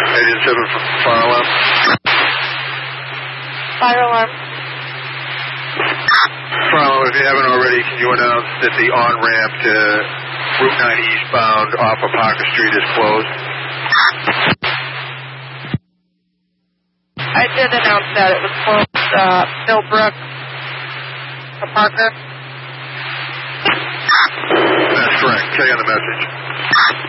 887 fire alarm. Fire alarm. Fire alarm, if you haven't already, can you announce that the on-ramp to Route 9 eastbound off of Parker Street is closed? I did announce that it was closed, Millbrook to Parker. That's correct. Say on the message.